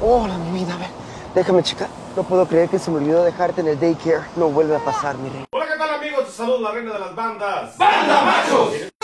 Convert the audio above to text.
Hola, mi vida, a ver, déjame checar. No puedo creer que se me olvidó dejarte en el daycare. No vuelve a pasar, mi rey. Hola, ¿qué tal, amigos? Te saludo la reina de las bandas. ¡Banda Machos!